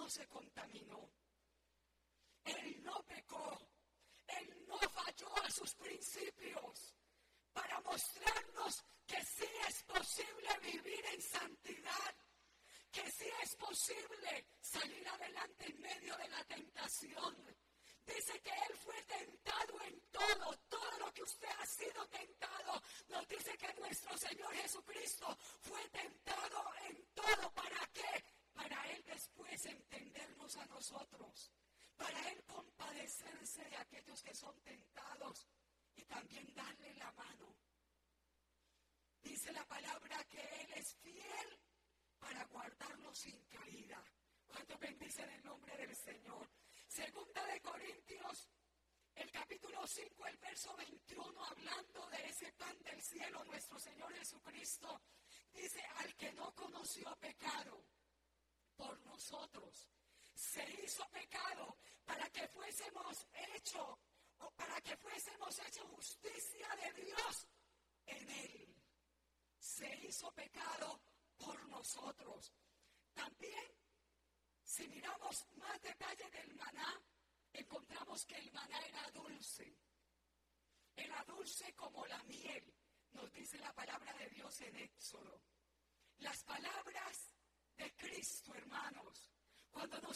no se contaminó. Él no pecó. Él no falló a sus principios para mostrarnos que sí es posible vivir en santidad, que sí es posible salir adelante en medio de la tentación. Dice que Él fue tentado en todo lo que usted ha sido tentado. Nos dice que nuestro Señor Jesucristo fue tentado en todo. ¿Para qué? Para Él después entendernos a nosotros. Para Él compadecerse de aquellos que son tentados y también darle la mano. Dice la palabra que Él es fiel para guardarnos sin caída. ¿Cuántos bendicen el nombre del Señor? Segunda de Corintios, el capítulo 5, el verso 21, hablando de ese pan del cielo, nuestro Señor Jesucristo, dice: al que no conoció pecado por nosotros, se hizo pecado para que fuésemos hechos justicia de Dios en Él. Se hizo pecado por nosotros. También, si miramos más detalle del maná, encontramos que el maná era dulce. Era dulce como la miel, nos dice la palabra de Dios en Éxodo. Las palabras de Cristo, hermanos, cuando nos